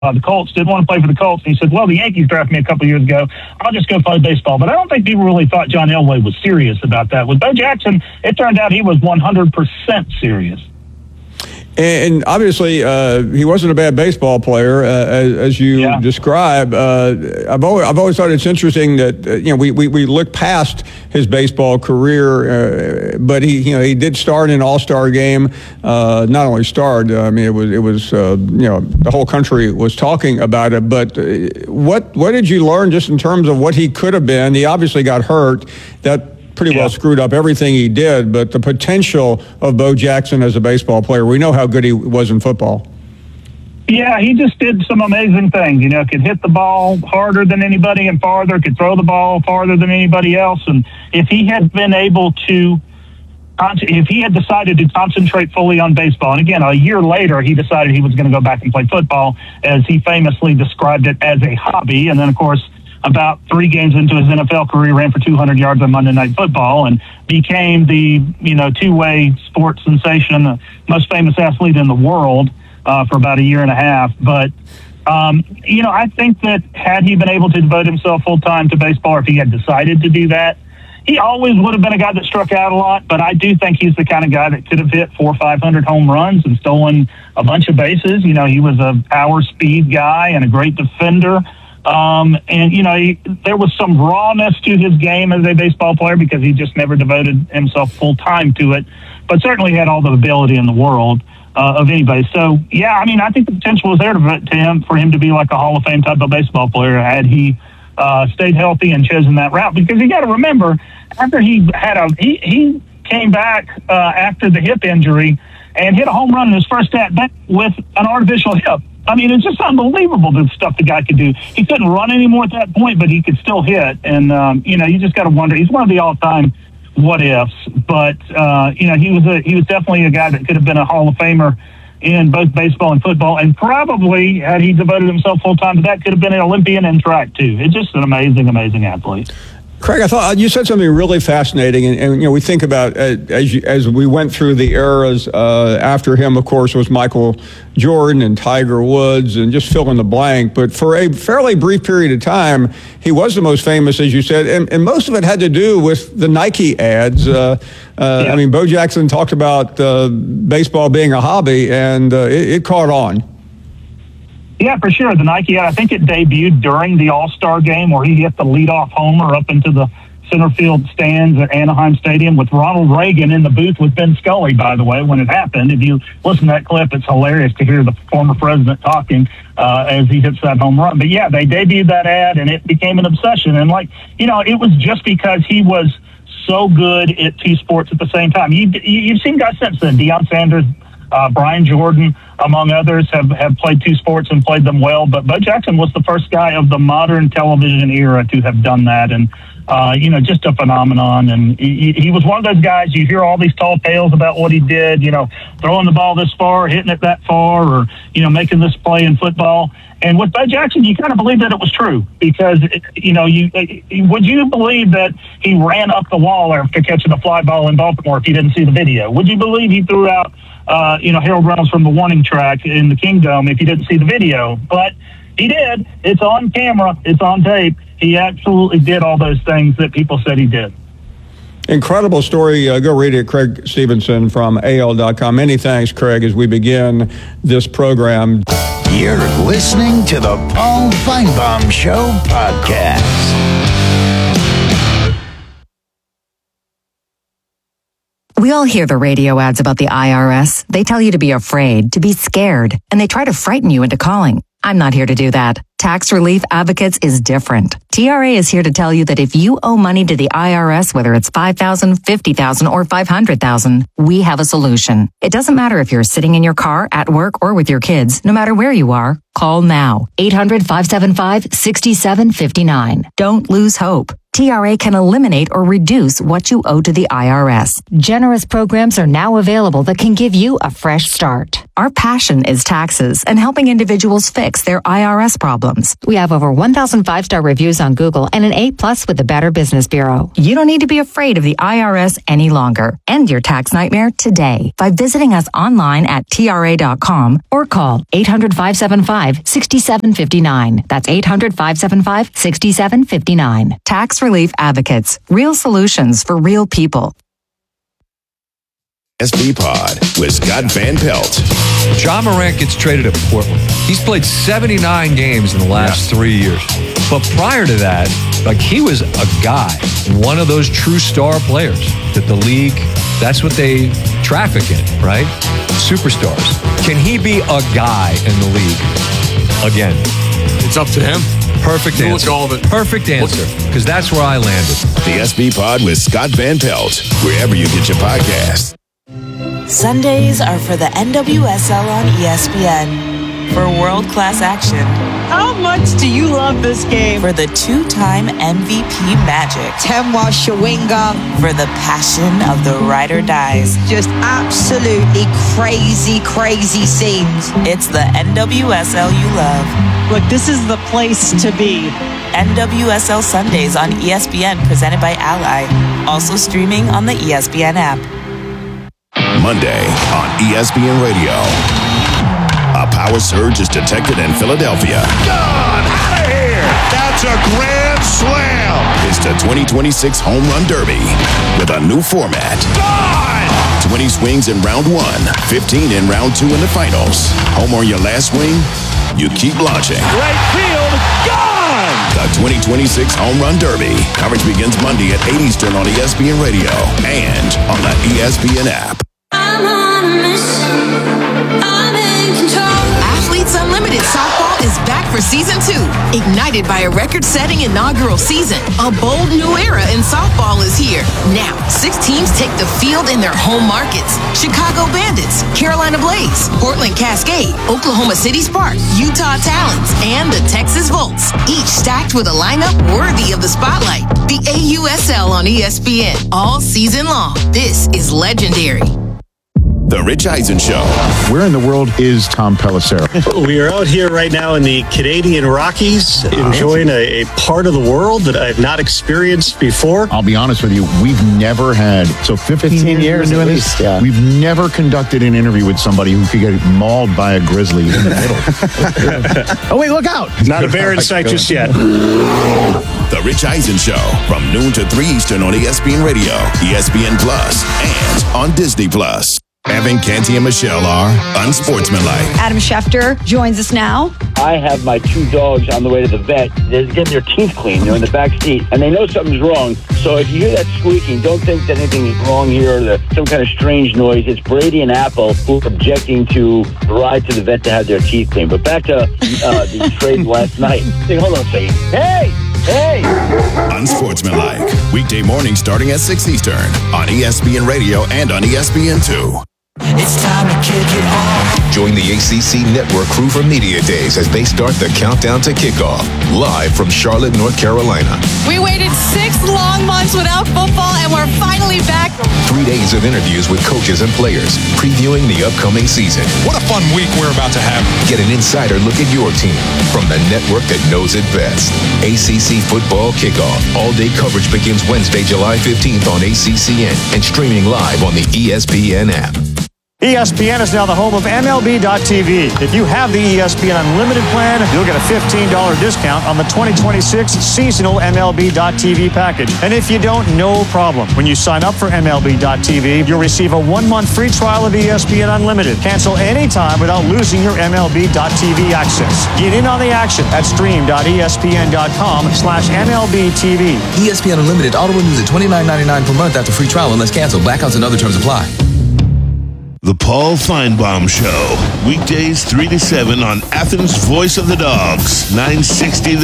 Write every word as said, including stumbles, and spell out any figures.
uh, the Colts, didn't want to play for the Colts. And he said, well, the Yankees drafted me a couple years ago. I'll just go play baseball. But I don't think people really thought John Elway was serious about that. With Bo Jackson, it turned out he was one hundred percent serious. And obviously, uh, he wasn't a bad baseball player, uh, as, as you yeah. describe. Uh, I've always, I've always thought it's interesting that uh, you know we, we, we look past his baseball career, uh, but he you know he did start in an All-Star game. Uh, not only starred, I mean it was it was uh, you know the whole country was talking about it. But uh, what what did you learn just in terms of what he could have been? He obviously got hurt. That pretty yeah. well screwed up everything he did, but the potential of Bo Jackson as a baseball player, we know how good he was in football. Yeah, he just did some amazing things. You know, could hit the ball harder than anybody and farther, could throw the ball farther than anybody else. And if he had been able to, if he had decided to concentrate fully on baseball, and again, a year later, he decided he was going to go back and play football, as he famously described it as a hobby. And then, of course, about three games into his N F L career, ran for two hundred yards on Monday Night Football and became the, you know, two-way sports sensation, the most famous athlete in the world uh, for about a year and a half. But, um, you know, I think that had he been able to devote himself full-time to baseball, or if he had decided to do that, he always would have been a guy that struck out a lot. But I do think he's the kind of guy that could have hit four or five hundred home runs and stolen a bunch of bases. You know, he was a power speed guy and a great defender. Um, and, you know, he, there was some rawness to his game as a baseball player because he just never devoted himself full time to it, but certainly had all the ability in the world uh, of anybody. So, yeah, I mean, I think the potential was there to, to him for him to be like a Hall of Fame type of baseball player had he uh, stayed healthy and chosen that route. Because you got to remember, after he had a, he, he came back uh, after the hip injury and hit a home run in his first at bat with an artificial hip. I mean, it's just unbelievable the stuff the guy could do. He couldn't run anymore at that point, but he could still hit. And, um, you know, you just got to wonder. He's one of the all-time what-ifs. But, uh, you know, he was a, he was definitely a guy that could have been a Hall of Famer in both baseball and football. And probably, had he devoted himself full-time to that, could have been an Olympian in track, too. It's just an amazing, amazing athlete. Craig, I thought you said something really fascinating, and, and you know we think about uh, as you, as we went through the eras. Uh, after him, of course, was Michael Jordan and Tiger Woods, and just fill in the blank. But for a fairly brief period of time, he was the most famous, as you said, and, and most of it had to do with the Nike ads. Uh, uh, yeah. I mean, Bo Jackson talked about uh, baseball being a hobby, and uh, it, it caught on. Yeah, for sure. The Nike ad, I think it debuted during the All-Star game where he hit the leadoff homer up into the center field stands at Anaheim Stadium with Ronald Reagan in the booth with Ben Scully, by the way, when it happened. If you listen to that clip, it's hilarious to hear the former president talking uh, as he hits that home run. But, yeah, they debuted that ad, and it became an obsession. And, like, you know, it was just because he was so good at two sports at the same time. You, you've seen guys since then, Deion Sanders, Uh, Brian Jordan, among others, have, have played two sports and played them well. But Bo Jackson was the first guy of the modern television era to have done that. And, uh, you know, just a phenomenon. And he, he was one of those guys, you hear all these tall tales about what he did, you know, throwing the ball this far, hitting it that far, or, you know, making this play in football. And with Bo Jackson, you kind of believe that it was true because, it, you know, you would you believe that he ran up the wall after catching a fly ball in Baltimore if you didn't see the video? Would you believe he threw out, uh, you know, Harold Reynolds from the warning track in the Kingdom if you didn't see the video? But he did. It's on camera. It's on tape. He absolutely did all those things that people said he did. Incredible story. Uh, go read it, Craig Stevenson from A L dot com. Many thanks, Craig, as we begin this program. You're listening to the Paul Finebaum Show podcast. We all hear the radio ads about the I R S. They tell you to be afraid, to be scared, and they try to frighten you into calling. I'm not here to do that. Tax Relief Advocates is different. T R A is here to tell you that if you owe money to the I R S, whether it's five thousand dollars, fifty thousand dollars, or five hundred thousand dollars, we have a solution. It doesn't matter if you're sitting in your car, at work, or with your kids. No matter where you are, call now. eight hundred, five seven five, six seven five nine. Don't lose hope. T R A can eliminate or reduce what you owe to the I R S. Generous programs are now available that can give you a fresh start. Our passion is taxes and helping individuals fix their I R S problems. problems. We have over one thousand five-star reviews on Google and an A plus with the Better Business Bureau. You don't need to be afraid of the I R S any longer. End your tax nightmare today by visiting us online at T R A dot com or call eight hundred, five seven five, six seven five nine. That's eight hundred, five seven five, six seven five nine. Tax Relief Advocates. Real solutions for real people. S B Pod with Scott Van Pelt. Ja Morant gets traded to Portland. He's played seventy-nine games in the last yeah. three years. But prior to that, like he was a guy, one of those true star players that the league, that's what they traffic in, right? Superstars. Can he be a guy in the league again? It's up to him. Perfect we'll answer. All of it. Perfect answer. Because that's where I landed. The S B Pod with Scott Van Pelt, wherever you get your podcasts. Sundays are for the N W S L on E S P N. For world-class action. How much do you love this game? For the two-time M V P magic. Temwa Shawinga. For the passion of the ride or dies. Just absolutely crazy, crazy scenes. It's the N W S L you love. Look, this is the place to be. N W S L Sundays on E S P N, presented by Ally. Also streaming on the E S P N app. Monday on E S P N Radio. A power surge is detected in Philadelphia. Gone! Out of here! That's a grand slam! It's the twenty twenty-six Home Run Derby with a new format. Gone! twenty swings in round one, fifteen in round two in the finals. Home on your last swing, you keep launching. Right field, gone! The twenty twenty-six Home Run Derby. Coverage begins Monday at eight Eastern on E S P N Radio and on the E S P N app. I'm on a mission. I'm in control. Athletes Unlimited Softball is back for season two. Ignited by a record-setting inaugural season, a bold new era in softball is here. Now, six teams take the field in their home markets. Chicago Bandits, Carolina Blaze, Portland Cascade, Oklahoma City Sparks, Utah Talons, and the Texas Volts. Each stacked with a lineup worthy of the spotlight. The A U S L on E S P N all season long. This is legendary. The Rich Eisen Show. Where in the world is Tom Pelissero? We are out here right now in the Canadian Rockies, enjoying a, a part of the world that I've not experienced before. I'll be honest with you, we've never had, so fifteen, fifteen years doing this, yeah. We've never conducted an interview with somebody who could get mauled by a grizzly in the middle. Oh, wait, look out. Not a bear in sight just yet. The Rich Eisen Show, from noon to three Eastern on E S P N Radio, E S P N Plus, and on Disney Plus. Evan, Canty, and Michelle are unsportsmanlike. Adam Schefter joins us now. I have my two dogs on the way to the vet. They're getting their teeth cleaned. They're in the back seat, and they know something's wrong. So if you hear that squeaking, don't think that anything is wrong here or that some kind of strange noise. It's Brady and Apple who are objecting to the ride to the vet to have their teeth cleaned. But back to uh, the trade last night. Hey, hold on a second. Hey! Hey! Unsportsmanlike. Weekday morning starting at six Eastern on E S P N Radio and on E S P N two. It's time to kick it off. Join the A C C Network crew for Media Days as they start the countdown to kickoff. Live from Charlotte, North Carolina. We waited six long months without football, and we're finally back. Three days of interviews with coaches and players, previewing the upcoming season. What a fun week we're about to have. Get an insider look at your team from the network that knows it best. A C C Football Kickoff. All-day coverage begins Wednesday, July fifteenth on A C C N and streaming live on the E S P N app. E S P N is now the home of M L B dot T V. If you have the E S P N Unlimited plan, you'll get a fifteen dollars discount on the twenty twenty-six seasonal M L B dot T V package. And if you don't, no problem. When you sign up for M L B dot T V, you'll receive a one-month free trial of E S P N Unlimited. Cancel anytime without losing your M L B dot T V access. Get in on the action at stream dot E S P N dot com slash M L B T V. E S P N Unlimited auto renews at twenty-nine ninety-nine per month after free trial unless canceled. Blackouts and other terms apply. The Paul Feinbaum Show. Weekdays three to seven on Athens' Voice of the Dogs. nine sixty